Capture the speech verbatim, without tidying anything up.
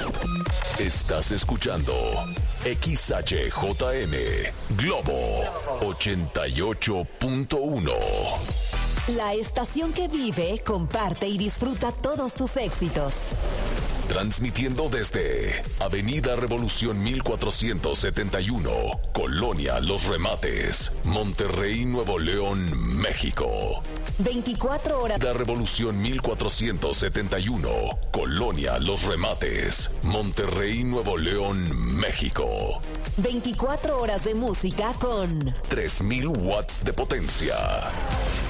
Estás escuchando X H J M Globo ochenta y ocho punto uno. La estación que vive, comparte y disfruta todos tus éxitos. Transmitiendo desde Avenida Revolución mil cuatrocientos setenta y uno, Colonia Los Remates, Monterrey, Nuevo León, México. veinticuatro horas. Avenida Revolución mil cuatrocientos setenta y uno, Colonia Los Remates, Monterrey, Nuevo León, México. veinticuatro horas de música con tres mil watts de potencia.